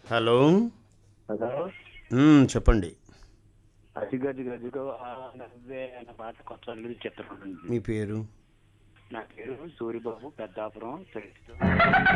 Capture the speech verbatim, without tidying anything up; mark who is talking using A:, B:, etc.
A: Hello.
B: Hello.
A: మ్మ్, చెప్పండి.
B: అది గది గదిగో ఆ నవ్వే అన్న పాట కొత్త అల్లుడి చిత్రం నుంచి.
A: మీ పేరు?
B: నా పేరు సూరిబాబు, పెద్దాపురం, తెలుసు.